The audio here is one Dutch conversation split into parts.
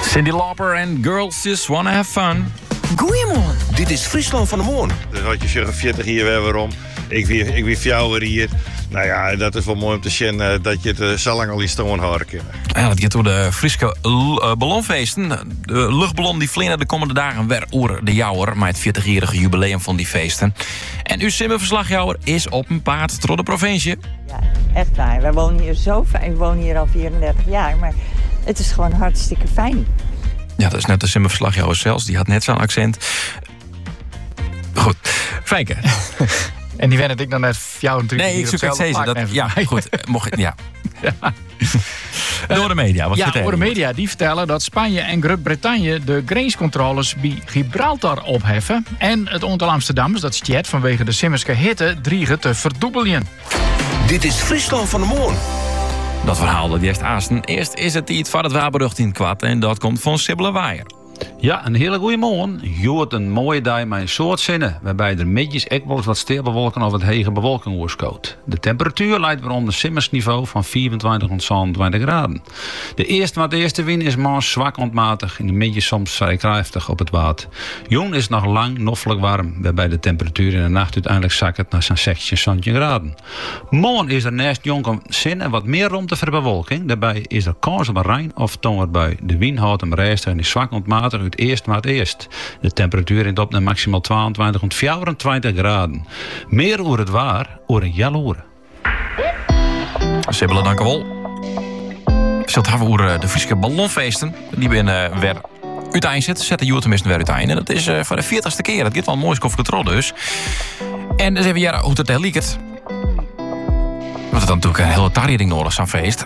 Cyndi Lauper en Girls Just Wanna Have Fun. Goeiemorgen. Dit is Friesland van de Moorn. Dus had je zeggen 40 hier weer waarom. Ik wie fjouwer hier. Nou ja, dat is wel mooi om te zien dat je het zo lang al in stoon houden kunnen. Ja, dat gaat door de Friese ballonfeesten. De luchtballon die vliegen de komende dagen weer oer de jouwer met het 40-jarige jubileum van die feesten. En uw simmerverslagjouwer is op een paard door de provincie. Ja, echt waar. Wij wonen hier zo fijn. We wonen hier al 34 jaar, maar het is gewoon hartstikke fijn. Ja, dat is net de simmerverslagjouwer zelfs. Die had net zo'n accent. Goed, Fijke. En die wend ik dan net jou natuurlijk. Nee, ik zoek het steeds. Ja, goed. Mocht ja. Door de media. Wat door de media die vertellen dat Spanje en Groot-Brittannië de grenscontroles bij Gibraltar opheffen. En het aantal Amsterdammers dat stjet vanwege de simmerske hitte dreigen te verdubbelen. Dit is Friesland van de Moorn. Dat verhaal dat eerst aasten. Eerst is het iets van het wapenrucht in het kwad. En dat komt van Sibylle Waaier. Ja, een hele goede morgen. Joort een mooie dag met een soort zinnen, waarbij er midjes ook wel eens wat steelbewolken of het hege bewolking oorskoot. De temperatuur lijkt weer onder simmersniveau van 24 tot 27 graden. De eerste wind is maas zwak ontmatig, in de midjes soms vrij krachtig op het water. Jong is nog lang noffelijk warm, waarbij de temperatuur in de nacht uiteindelijk zakt naar zo'n 16 graden. Morgen is er naast jonge zinnen wat meer ruimte voor bewolking. Daarbij is er kans op een rein of tongerbui. De wind houdt hem rijster en is zwak ontmatig. Het eerst maar het eerst. De temperatuur in op naar maximaal 22 tot 24 graden. Meer over het waar, over een jaloeren. Sibylle, dank u wel. Zult hebben over de Friese ballonfeesten. Die ben weer uiteindelijk zetten jullie tenminste weer uiteen. En dat is voor de 40ste keer. Dat gaat wel een mooi koffiekatrol dus. En dan even hoe het er liekt. Want het dan natuurlijk een hele tarieting nodig zo'n feest.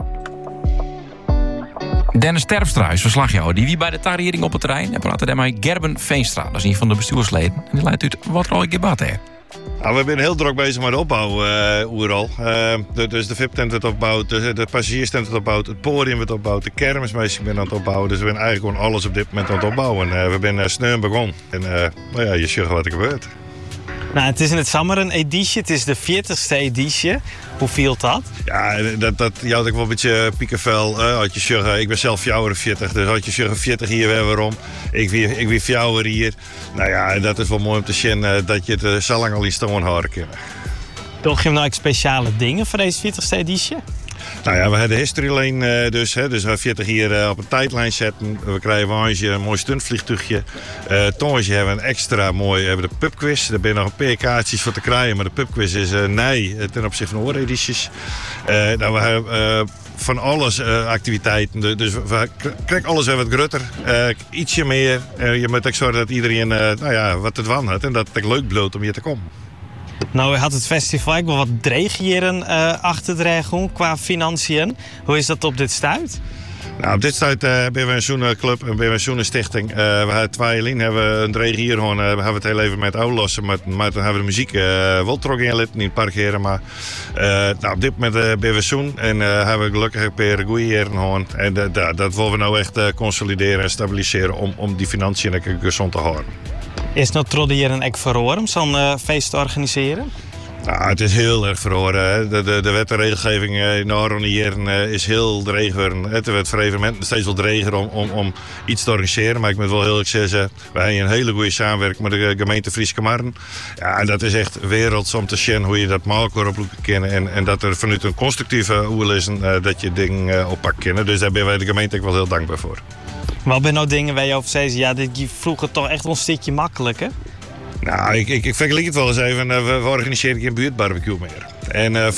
Dennis Terpstra is verslagjouwer. Die wie bij de tarieting op het terrein. En praten daarmee Gerben Veenstra. Dat is een van de bestuursleden. En die leidt uit wat er al debat heeft. Nou, we zijn heel druk bezig met de opbouw overal. Dus de VIP-tent wordt opgebouwd, de passagierstent wordt opgebouwd, het podium wordt opgebouwd, de kermismeester ben aan het opbouwen. Dus we zijn eigenlijk gewoon alles op dit moment aan het opbouwen. We zijn snel begonnen. En nou ja, je ziet wat er gebeurt. Nou, het is in het zomer een editie. Het is de 40ste editie. Hoe viel dat? Ja, dat jouwt ik wel een beetje piekenvel. Had je zeggen, ik ben zelf fjouwer 40. Dus had je zeggen 40 hier weer waarom. Ik wie fjouwer hier. Nou ja, dat is wel mooi om te zien dat je het zo lang al in stoon houden kunnen. Toch je nou speciale dingen voor deze 40ste editie? Nou ja, we hebben de History Lane dus we 40 hier op een tijdlijn zetten. We krijgen een mooi stuntvliegtuigje. Tongetje hebben we een extra mooi, hebben de pubquiz. Daar ben nog een paar kaartjes voor te krijgen, maar de pubquiz is nee ten opzichte van ooredities. Nou, we hebben van alles activiteiten, dus we krijgen alles weer wat grutter. Ietsje meer. Je moet ook zorgen dat iedereen wat te doen had en dat het leuk bloot om hier te komen. Nou, had het festival ook wel wat dreighieren achter de regen qua financiën. Hoe is dat op dit stuit? Nou, op dit stuit hebben we een zoenenclub en een zoenenstichting. We hebben twee lijn, hebben we een dreighier gewoon, we hebben het heel even met oude lossen, maar dan hebben we de muziek wel trokken in niet parkeren, maar nou, op dit moment hebben we zoen en hebben we gelukkig een paar goede heren gewoon. En dat willen we nou echt consolideren en stabiliseren om die financiën een gezond te houden. Is het nou trots hier een ek verhoor om zo'n feest te organiseren? Nou, het is heel erg verhoren. De wet en regelgeving in de is heel dreger. Het werd voor evenementen steeds wel dreger om iets te organiseren. Maar ik moet wel heel erg zeggen, wij hebben een hele goede samenwerking met de gemeente Frieske Marren. Ja, en dat is echt werelds om te zien hoe je dat makkelijk oplopen kennen. En dat er vanuit een constructieve oer is dat je dingen oppakken kunnen. Dus daar zijn wij de gemeente ook wel heel dankbaar voor. Wat zijn nou dingen waar je over zei, ja, dit vroeger toch echt wel een stukje makkelijker? Nou, ik vergelijk het wel eens even. We organiseren geen buurtbarbecue meer. En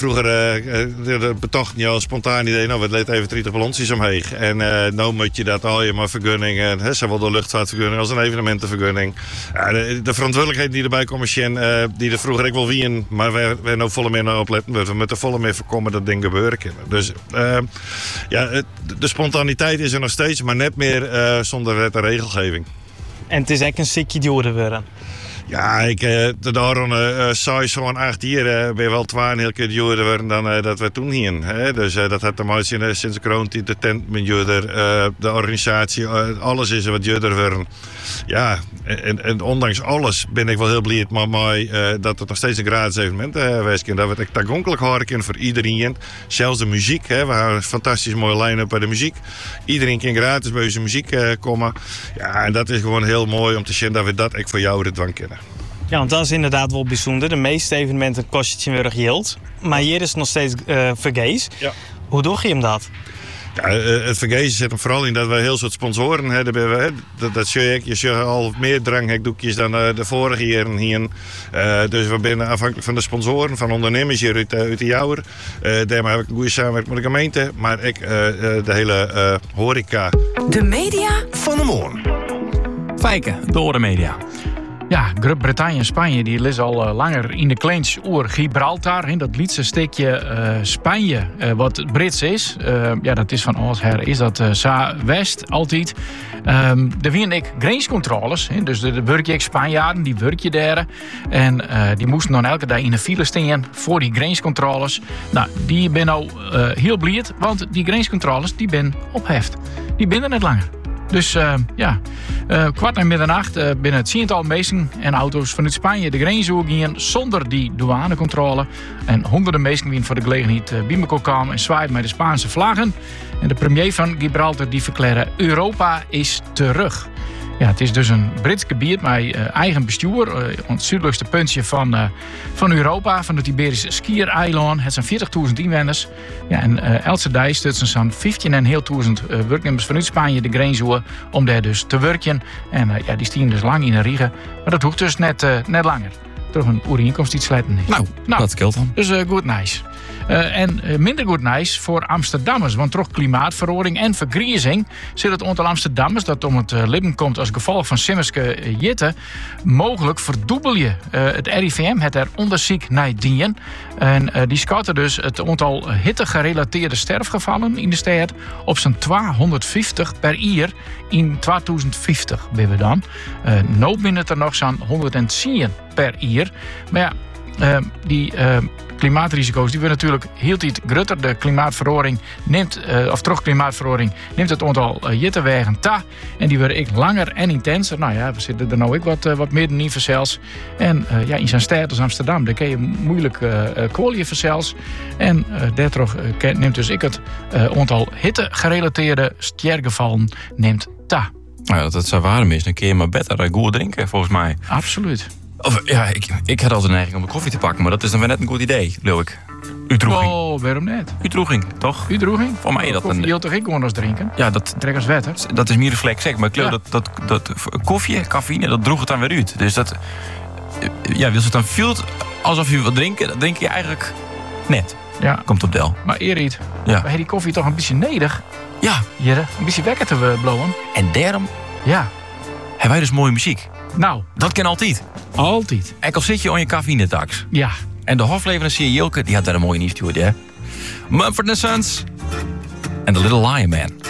vroeger betocht je al spontaan idee, nou, we leed even 30 ballonsjes omheen. En nou moet je dat al je maar vergunningen, zowel de luchtvaartvergunning als een evenementenvergunning. De verantwoordelijkheid die erbij komt, die er vroeger ook wel wien, maar we nou volle meer naar opletten. We moeten volle meer voorkomen dat dingen gebeuren kunnen. Dus de spontaniteit is er nog steeds, maar net meer zonder wet en regelgeving. En het is echt een stukje duurder worden. Ja, ik de zei zo'n 8 jaar ben je wel 2 heel keer joerder worden dan dat we toen hien. Dus dat had de mooiste sinds de coronatijd, de tent met joerder, de organisatie, alles is er wat joerder worden. Ja, en ondanks alles ben ik wel heel blij met mij dat het nog steeds een gratis evenement is. Dat we het toegankelijk houden kunnen voor iedereen. Zelfs de muziek, we hebben een fantastisch mooie line-up bij de muziek. Iedereen kan gratis bij onze muziek komen. Ja, en dat is gewoon heel mooi om te zien dat we dat ook voor jou de dwang kennen. Ja, want dat is inderdaad wel bijzonder. De meeste evenementen kost je weer geld. Maar hier is het nog steeds vergees. Ja. Hoe doe je hem dat? Ja, het vergezen zit hem vooral in dat we heel soort sponsoren hebben. Dat zie ik. Je ziet al meer dranghekdoekjes dan de vorige jaren hier. Dus we zijn afhankelijk van de sponsoren, van ondernemers hier uit de Jouwer. Daarmee heb ik een goede samenwerking met de gemeente. Maar ik de hele horeca. De media van de morgen. Fijken, door de media. Ja, Groot-Brittannië en Spanje die is al langer in de clinch oer Gibraltar. In dat lietse stukje Spanje, wat Brits is. Ja, dat is van oudsher is dat West altijd. Er waren ik grenscontroles. Dus de werk je Spanjaarden, die werk je daar. En die moesten dan elke dag in de file staan voor die grenscontroles. Nou, die ben nou heel blij, want die grenscontroles die ben opheft. Die binnen net langer. Dus kwart na middernacht binnen het 10-tal mensen en auto's vanuit Spanje de grens gingen zonder die douanecontrole. En honderden mensen die voor de gelegenheid bij elkaar kwamen en zwaaiden met de Spaanse vlaggen. En de premier van Gibraltar die verklaarde: Europa is terug. Ja, het is dus een Brits gebied met eigen bestuur. Het zuidelijkste puntje van Europa, van het Iberische Schiereiland. Het zijn 40.000 inwoners. Ja, en elke dag stutten zo'n 15.500 werknemers vanuit Spanje de grens om daar dus te werken. En die stien dus lang in de Riga. Maar dat hoeft dus net langer. Toch een oerinkomst iets sletten is. Nou, dat scheelt dan. Dus goed nice. En minder goed nice voor Amsterdammers. Want toch klimaatverandering en vergriezing zit het aantal Amsterdammers dat om het leven komt als gevolg van Simmerske Jitte mogelijk verdubbelen. Het RIVM heeft er onderzoek naar dienen. En die schatten dus het aantal hittegerelateerde sterfgevallen in de stad op zo'n 250 per jaar in 2050 ben we dan. Nou binnen het er nog zo'n 110 per jaar. Maar ja, die klimaatrisico's die worden natuurlijk heel tijd groter. De klimaatverandering neemt, klimaatverandering neemt het aantal hittewegen ta. En die worden langer en intenser. Nou ja, we zitten er nou ook wat midden in verzels. En in zo'n stad als Amsterdam, daar kun je moeilijk koolje verzels. En daardoor neemt dus het aantal hittegerelateerde sterfgevallen neemt ta. Nou ja, dat het zo warm is, dan kun je maar beter goed drinken, volgens mij. Absoluut. Of, ja, ik had altijd de neiging om een koffie te pakken, maar dat is dan weer net een goed idee, geloof ik. Uitdroeging. Oh, waarom net? Uitdroeging, toch? Uitdroeging? Voor mij dat koffie, je wilt toch ik gewoon eens drinken? Ja, dat... Trek als wetter. Dat is meer reflex, zeg. Maar ik geloof dat koffie, cafeïne, dat droeg het dan weer uit. Dus dat... Ja, wil het dan voelt alsof je wat drinken, dat denk je eigenlijk net. Ja. Komt op del. Maar Erit, ja. We hebben die koffie toch een beetje nedig? Ja. Jere, een beetje wekker te blowen. En daarom... Ja. Hebben wij dus mooie muziek. Nou. Dat kan altijd. Altijd. En al zit je aan je cafeïne-tax. Ja. En de hofleverancier Jilke, die had daar een mooie nieuwsstuur, hè? Mumford & Sons en The Little Lion Man.